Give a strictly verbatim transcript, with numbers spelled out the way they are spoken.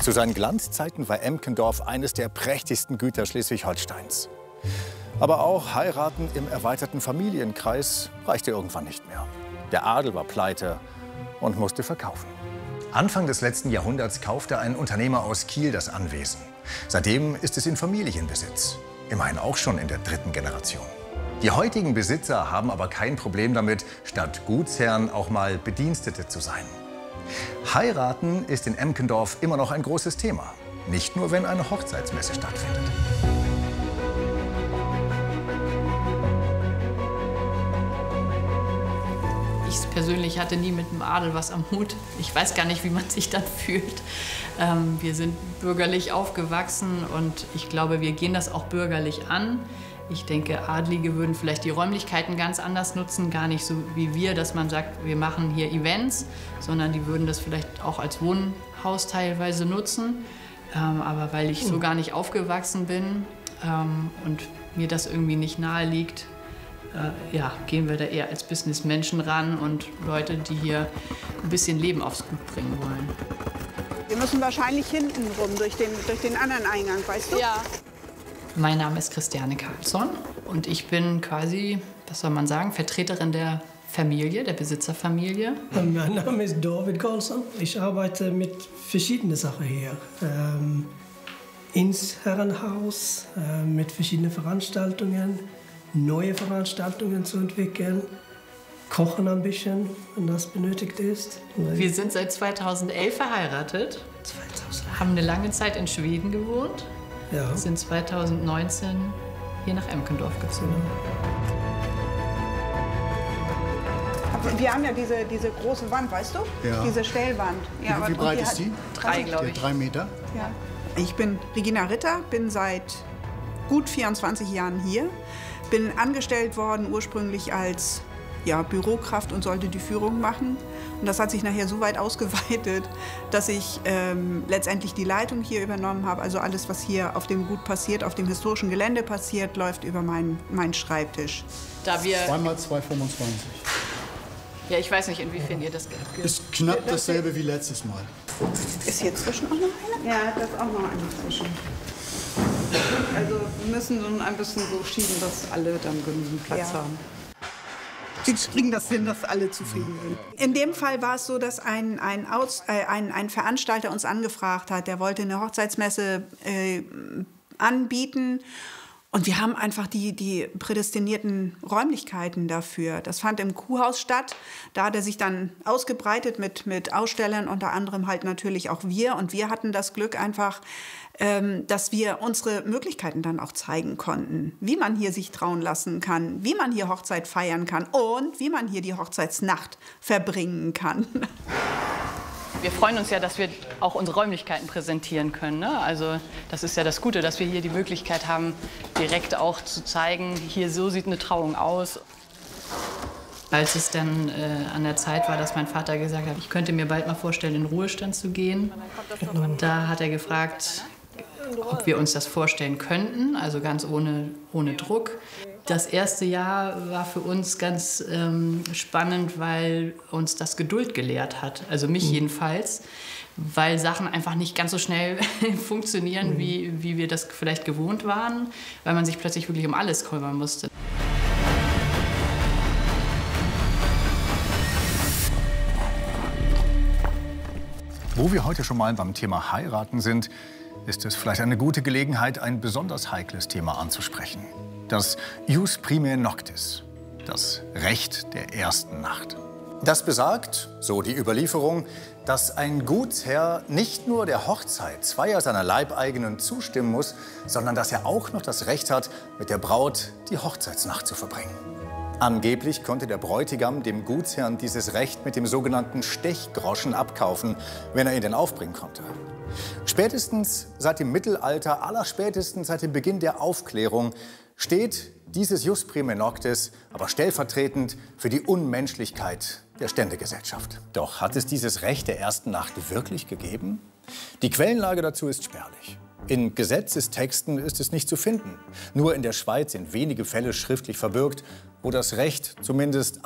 Zu seinen Glanzzeiten war Emkendorf eines der prächtigsten Güter Schleswig-Holsteins. Aber auch heiraten im erweiterten Familienkreis reichte irgendwann nicht mehr. Der Adel war pleite und musste verkaufen. Anfang des letzten Jahrhunderts kaufte ein Unternehmer aus Kiel das Anwesen. Seitdem ist es in Familienbesitz. Immerhin auch schon in der dritten Generation. Die heutigen Besitzer haben aber kein Problem damit, statt Gutsherren auch mal Bedienstete zu sein. Heiraten ist in Emkendorf immer noch ein großes Thema. Nicht nur, wenn eine Hochzeitsmesse stattfindet. Ich persönlich hatte nie mit dem Adel was am Hut. Ich weiß gar nicht, wie man sich dann fühlt. Ähm, wir sind bürgerlich aufgewachsen und ich glaube, wir gehen das auch bürgerlich an. Ich denke, Adlige würden vielleicht die Räumlichkeiten ganz anders nutzen, gar nicht so wie wir, dass man sagt, wir machen hier Events, sondern die würden das vielleicht auch als Wohnhaus teilweise nutzen. Ähm, aber weil ich so gar nicht aufgewachsen bin ähm, und mir das irgendwie nicht nahe liegt, äh, ja, gehen wir da eher als Businessmenschen ran und Leute, die hier ein bisschen Leben aufs Gut bringen wollen. Wir müssen wahrscheinlich hinten rum, durch den, durch den anderen Eingang, weißt du? Ja. Mein Name ist Christiane Karlsson und ich bin quasi, was soll man sagen, Vertreterin der Familie, der Besitzerfamilie. Mein Name ist David Karlsson. Ich arbeite mit verschiedenen Sachen hier. Ähm, ins Herrenhaus, äh, mit verschiedenen Veranstaltungen, neue Veranstaltungen zu entwickeln, kochen ein bisschen, wenn das benötigt ist. Wir sind seit zweitausendelf verheiratet, zweitausendelf. Haben eine lange Zeit in Schweden gewohnt. Ja. Sind zweitausendneunzehn hier nach Emkendorf gezogen. Wir haben ja diese, diese große Wand, weißt du? Ja. Diese Stellwand. Ja, wie, wie breit ist die? Drei, glaube ich. Drei Meter? Ja. Ich bin Regina Ritter, bin seit gut vierundzwanzig Jahren hier. Bin angestellt worden ursprünglich als ja, Bürokraft und sollte die Führung machen. Und das hat sich nachher so weit ausgeweitet, dass ich ähm, letztendlich die Leitung hier übernommen habe. Also alles, was hier auf dem Gut passiert, auf dem historischen Gelände passiert, läuft über meinen, meinen Schreibtisch. Da wir zwei mal zwei Komma fünfundzwanzig. Ja, ich weiß nicht, inwiefern ihr das gehabt habt. Ist knapp dasselbe wie letztes Mal. Ist hier zwischen auch noch eine? Ja, da ist auch noch eine zwischen. Also wir müssen so ein bisschen so schieben, dass alle dann genügend Platz Ja. haben. Sie kriegen das hin, dass alle zufrieden sind. In dem Fall war es so, dass ein, ein, Aus, äh, ein, ein Veranstalter uns angefragt hat. Der wollte eine Hochzeitsmesse äh, anbieten. Und wir haben einfach die, die prädestinierten Räumlichkeiten dafür. Das fand im Kuhhaus statt. Da hat er sich dann ausgebreitet mit, mit Ausstellern, unter anderem halt natürlich auch wir. Und wir hatten das Glück einfach, ähm, dass wir unsere Möglichkeiten dann auch zeigen konnten. Wie man hier sich trauen lassen kann, wie man hier Hochzeit feiern kann und wie man hier die Hochzeitsnacht verbringen kann. Wir freuen uns ja, dass wir auch unsere Räumlichkeiten präsentieren können. Ne? Also das ist ja das Gute, dass wir hier die Möglichkeit haben, direkt auch zu zeigen, hier so sieht eine Trauung aus. Als es dann äh, an der Zeit war, dass mein Vater gesagt hat, ich könnte mir bald mal vorstellen, in den Ruhestand zu gehen, da hat er gefragt, ob wir uns das vorstellen könnten, also ganz ohne, ohne Druck. Das erste Jahr war für uns ganz ähm, spannend, weil uns das Geduld gelehrt hat, also mich mhm. jedenfalls, weil Sachen einfach nicht ganz so schnell funktionieren, mhm. wie, wie wir das vielleicht gewohnt waren, weil man sich plötzlich wirklich um alles kümmern musste. Wo wir heute schon mal beim Thema Heiraten sind, ist es vielleicht eine gute Gelegenheit, ein besonders heikles Thema anzusprechen. Das Ius Primae Noctis, das Recht der ersten Nacht. Das besagt, so die Überlieferung, dass ein Gutsherr nicht nur der Hochzeit zweier seiner Leibeigenen zustimmen muss, sondern dass er auch noch das Recht hat, mit der Braut die Hochzeitsnacht zu verbringen. Angeblich konnte der Bräutigam dem Gutsherrn dieses Recht mit dem sogenannten Stechgroschen abkaufen, wenn er ihn denn aufbringen konnte. Spätestens seit dem Mittelalter, allerspätestens seit dem Beginn der Aufklärung, steht dieses Ius Primae Noctis aber stellvertretend für die Unmenschlichkeit der Ständegesellschaft. Doch hat es dieses Recht der ersten Nacht wirklich gegeben? Die Quellenlage dazu ist spärlich. In Gesetzestexten ist es nicht zu finden. Nur in der Schweiz sind wenige Fälle schriftlich verbürgt, wo das Recht zumindest